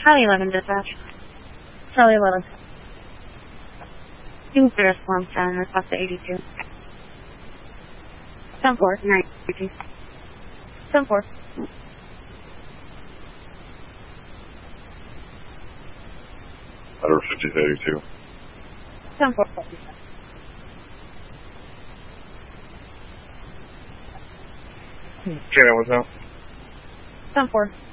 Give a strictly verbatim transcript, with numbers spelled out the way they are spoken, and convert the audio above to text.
Charlie eleven dispatch. Charlie eleven. Two Ferris Form ten, request to eighty-two. ten four, ninety-two. ten four. Letter fifty to eighty-two. ten four. Okay, that was out. ten four.